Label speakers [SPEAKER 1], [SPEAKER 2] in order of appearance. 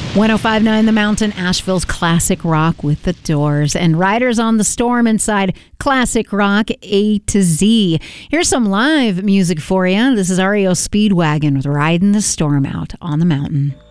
[SPEAKER 1] 105.9 The Mountain, Asheville's classic rock with the Doors, and Riders on the Storm inside classic rock A to Z. Here's some live music for you. This is REO Speedwagon with Riding the Storm Out on the Mountain.